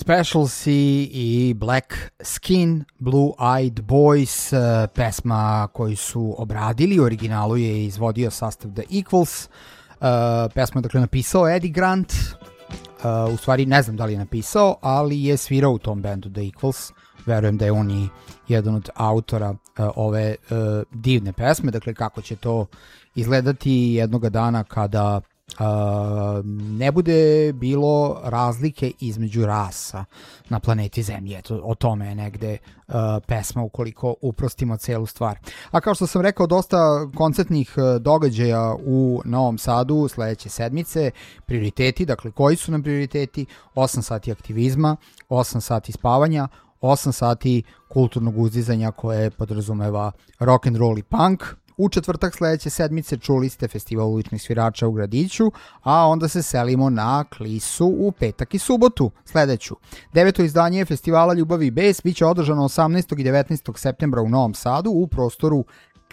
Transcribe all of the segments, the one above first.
Specialsi i Black Skin, Blue Eyed Boys, pesma koju su obradili, u originalu je izvodio sastav The Equals, pesma je dakle napisao Eddie Grant, u stvari ne znam da li je napisao, ali je svirao u tom bendu The Equals, verujem da je on i jedan od autora ove divne pesme, dakle kako će to izgledati jednoga dana kada ne bude bilo razlike između rasa na planeti Zemlji. Eto, o tome je negde pesma ukoliko uprostimo celu stvar. A kao što sam rekao, dosta koncertnih događaja u Novom Sadu sledeće sedmice, prioriteti, dakle koji su nam prioriteti? 8 sati aktivizma, 8 sati spavanja, 8 sati kulturnog uzdizanja koje podrazumeva rock and roll i punk. U četvrtak sledeće sedmice čuli ste festival uličnih svirača u Gradiću, a onda se selimo na Klisu u petak i subotu sledeću. 9. izdanje festivala Ljubav i bes biće održano 18. i 19. septembra u Novom Sadu u prostoru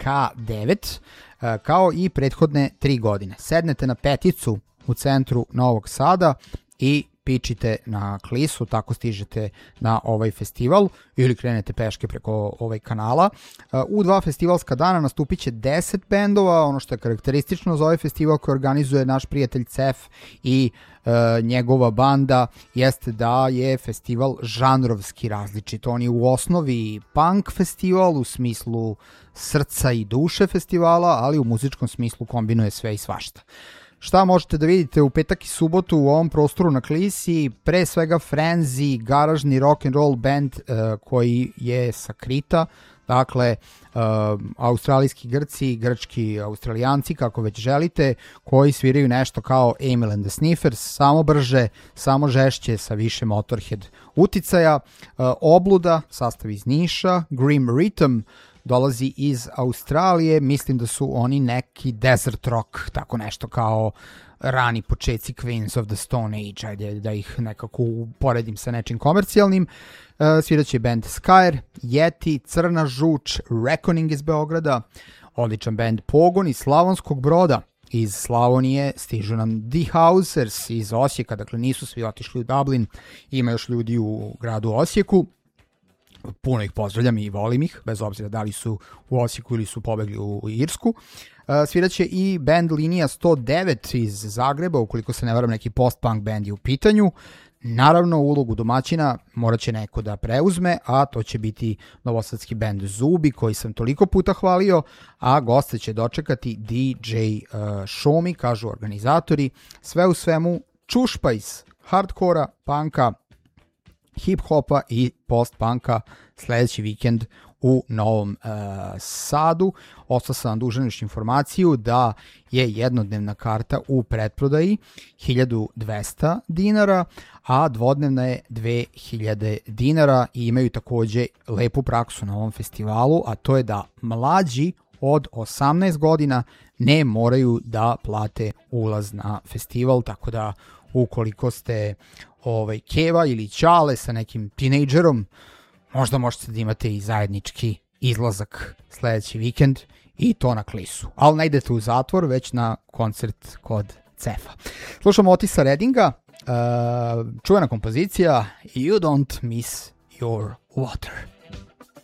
K9, kao i prethodne 3 godine. Sednete na peticu u centru Novog Sada i pičite na Klisu, tako stižete na ovaj festival ili krenete peške preko ovaj kanala. U 2 festivalska dana nastupit će 10 bendova. Ono što je karakteristično za ovaj festival koji organizuje naš prijatelj Cef i njegova banda jeste da je festival žanrovski različit. On je u osnovi punk festival u smislu srca i duše festivala, ali u muzičkom smislu kombinuje sve i svašta. Šta možete da vidite u petak i subotu u ovom prostoru na Klisi? Pre svega Frenzy, garažni rock and roll band koji je sa Krita, dakle australijski Grci, grčki Australijanci, kako već želite, koji sviraju nešto kao Emil and the Sniffers, samo brže, samo žešće, sa više Motorhead uticaja. Obluda, sastav iz Niša, Grim Rhythm dolazi iz Australije, mislim da su oni neki desert rock, tako nešto kao rani početci Queens of the Stone Age, ajde da ih nekako poredim sa nečim komercijalnim. Sviraće band Skyr, Yeti, Crna žuč, Reckoning iz Beograda, odličan band Pogon iz Slavonskog Broda. Iz Slavonije stižu nam The Housers iz Osijeka, dakle nisu svi otišli u Dublin, ima još ljudi u gradu Osijeku. Puno ih pozdravljam i volim ih, bez obzira da li su u Osijeku ili su pobegli u Irsku. Sviraće i band Linija 109 iz Zagreba, ukoliko se ne varam neki post-punk band je u pitanju. Naravno, ulogu domaćina morat će neko da preuzme, a to će biti novosadski band Zubi, koji sam toliko puta hvalio, a goste će dočekati DJ Šomi, kažu organizatori. Sve u svemu, čušpajs hardkora, punka, hip-hopa i post-punka sledeći vikend u Novom Sadu. Ostao sam vam dužan još informaciju da je jednodnevna karta u pretprodaji 1200 dinara, a dvodnevna je 2000 dinara i imaju takođe lepu praksu na ovom festivalu, a to je da mlađi od 18 godina ne moraju da plate ulaz na festival, tako da ukoliko ste keva ili ćale sa nekim tinejdžerom, možda možete da imate i zajednički izlazak sledeći vikend i to na Klisu. Ali ne idete u zatvor, već na koncert kod Cefa. Slušamo Otisa Reddinga, čuvena kompozicija You Don't Miss Your Water.